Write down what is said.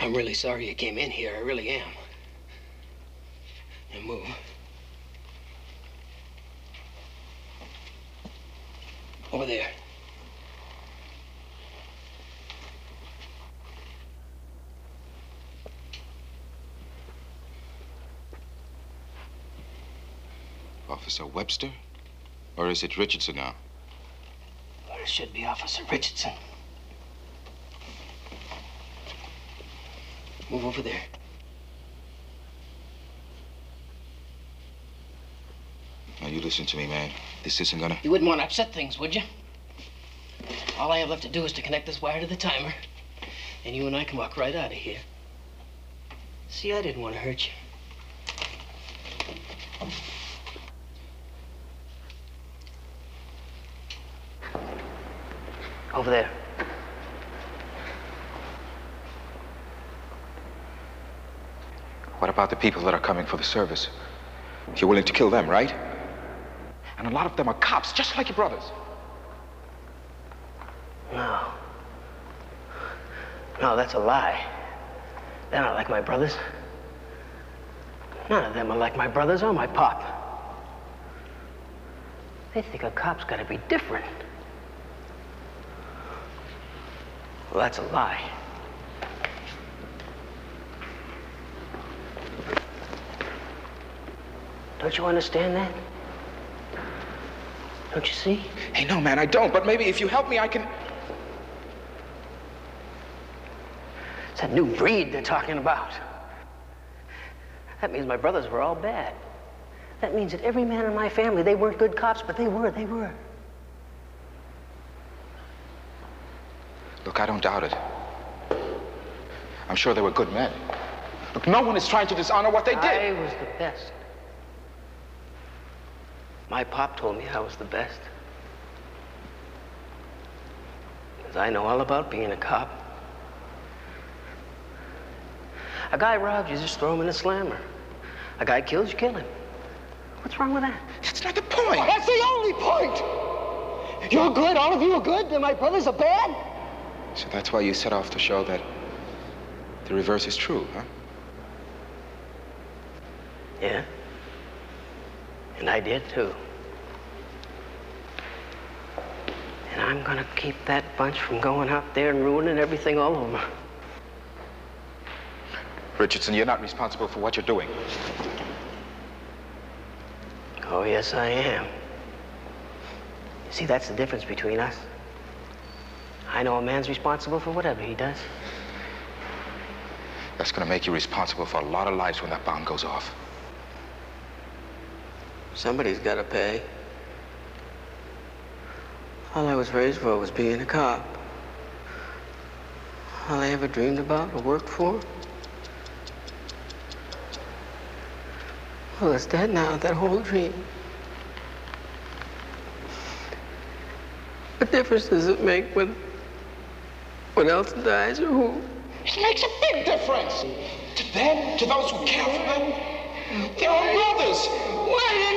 I'm really sorry you came in here. I really am. Now move. Over there. Officer Webster? Or is it Richardson now? Well, it should be Officer Richardson. Move over there. Now, you listen to me, man. This isn't gonna... You wouldn't want to upset things, would you? All I have left to do is to connect this wire to the timer, and you and I can walk right out of here. See, I didn't want to hurt you. Over there. What about the people that are coming for the service? You're willing to kill them, right? And a lot of them are cops, just like your brothers. No. No, that's a lie. They're not like my brothers. None of them are like my brothers or my pop. They think a cop's gotta be different. Well, that's a lie. Don't you understand that? Don't you see? Hey, no, man, I don't. But maybe if you help me, I can... It's that new breed they're talking about. That means my brothers were all bad. That means that every man in my family, they weren't good cops, but they were. Look, I don't doubt it. I'm sure they were good men. Look, no one is trying to dishonor what they did. I was the best. My pop told me I was the best. Because I know all about being a cop. A guy robs you, just throw him in a slammer. A guy kills, you kill him. What's wrong with that? That's not the point. That's the only point! You're good, all of you are good, then my brothers are bad? So that's why you set off to show that the reverse is true, huh? Yeah. And I did, too. And I'm gonna keep that bunch from going out there and ruining everything all over. Richardson, you're not responsible for what you're doing. Oh, yes, I am. You see, that's the difference between us. I know a man's responsible for whatever he does. That's gonna make you responsible for a lot of lives when that bomb goes off. Somebody's gotta pay. All I was raised for was being a cop. All I ever dreamed about or worked for. Well, it's dead now, that whole dream. What difference does it make when Elton dies or who? It makes a big difference. To them, to those who care for them. They're all brothers. Why